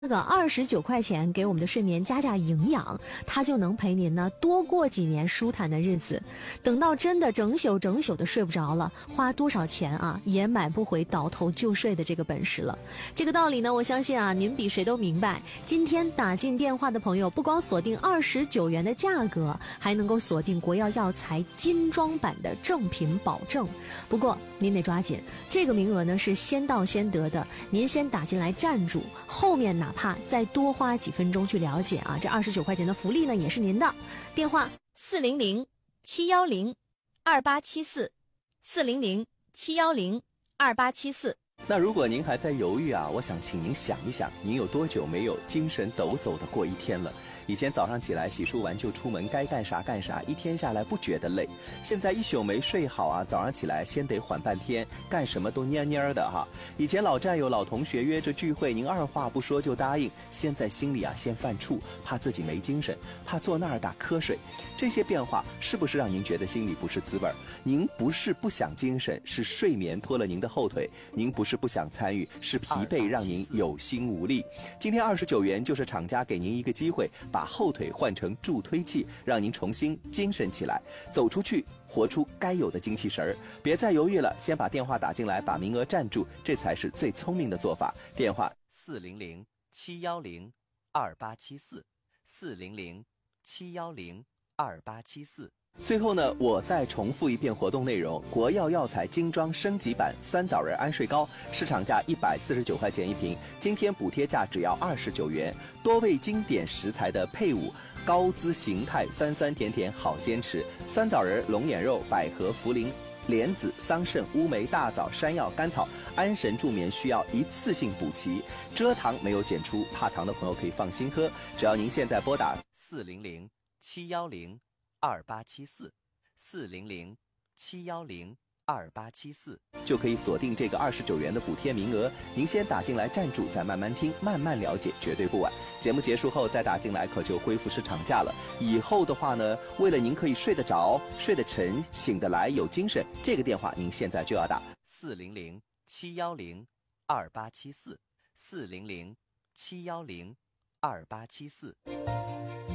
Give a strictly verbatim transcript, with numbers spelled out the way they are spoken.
这个二十九块钱给我们的睡眠加加营养，它就能陪您呢多过几年舒坦的日子。等到真的整宿整宿的睡不着了，花多少钱啊也买不回倒头就睡的这个本事了。这个道理呢，我相信啊您比谁都明白。今天打进电话的朋友，不光锁定二十九元的价格，还能够锁定国药药材精装版的正品保证。不过您得抓紧，这个名额呢是先到先得的，您先打进来站住，后面哪怕再多花几分钟去了解啊，这二十九块钱的福利呢也是您的。电话四零零七幺零二八七四，四零零七幺零二八七四。 那如果您还在犹豫啊，我想请您想一想，您有多久没有精神抖擞的过一天了？以前早上起来洗漱完就出门，该干啥干啥，一天下来不觉得累。现在一宿没睡好啊，早上起来先得缓半天，干什么都蔫蔫的哈。以前老战友老同学约着聚会，您二话不说就答应，现在心里啊先犯怵，怕自己没精神，怕坐那儿打瞌睡。这些变化是不是让您觉得心里不是滋味？您不是不想精神，是睡眠拖了您的后腿；您不是不想参与，是疲惫让您有心无力。今天二十九元就是厂家给您一个机会，把后腿换成助推器，让您重新精神起来，走出去，活出该有的精气神儿。别再犹豫了，先把电话打进来，把名额占住，这才是最聪明的做法。电话四零零七幺零二八七四，四零零七幺零二八七四。最后呢，我再重复一遍活动内容：国药药材精装升级版酸枣仁安睡膏，市场价一百四十九块钱一瓶，今天补贴价只要二十九元。多味经典食材的配伍，高姿形态，酸酸甜甜好坚持。酸枣仁、龙眼肉、百合、茯苓、莲子、桑葚、乌梅、大枣、山药、甘草，安神助眠需要一次性补齐，蔗糖没有检出，怕糖的朋友可以放心喝。只要您现在拨打四零零七幺零二八七四，四零零七幺零二八七四，就可以锁定这个二十九元的补贴名额。您先打进来站住，再慢慢听，慢慢了解，绝对不晚。节目结束后再打进来，可就恢复市场价了。以后的话呢，为了您可以睡得着、睡得沉、醒得来、有精神，这个电话您现在就要打四零零七幺零二八七四，四零零七幺零二八七四。